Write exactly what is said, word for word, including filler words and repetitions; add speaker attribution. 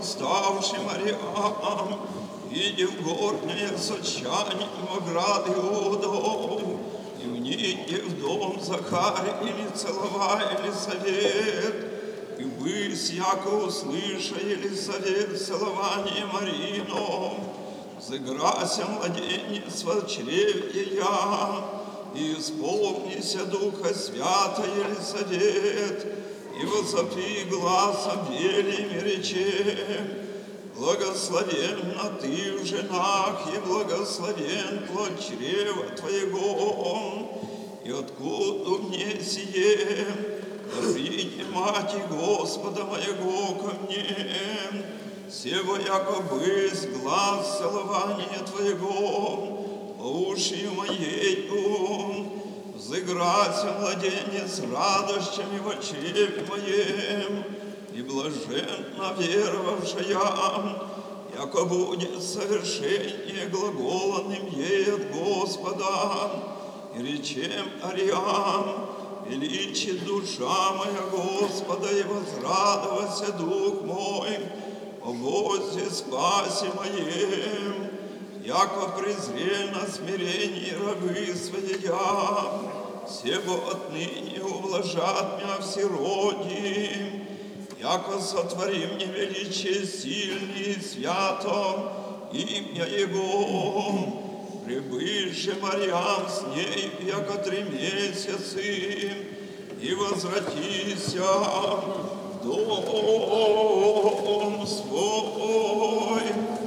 Speaker 1: восставший Мариам, видев горнее сочане ограды Иудов, и вникнет в дом Захарь, или целовая Елисавет, и бысь, яко услыша Елисавет целование Марино, взыграся младенец во чреве я, и исполнися Духа Свята Елисавет, и возопи гласом велим речем: благословенна ты в женах, и благословен плод чрева твоего. И откуда мне сие? Да придет мать Господа моего ко мне, сего яко бысь глаз целования твоего, по ушью моею, взыграся младенец радостями в чреве моем, и блаженна веровавшая, яко будет совершение глаголанным ей от Господа. И речем Ариам: величит душа моя Господа, и возрадовался дух мой о Бозе спасе моем, яко презрел на смирении рабы своя, сего отныне ублажат меня все роди, яко сотвори мне величие сильный и свято имя Его. Прибывши Мариам с ней, яко три месяцы, и возвратися в дом свой.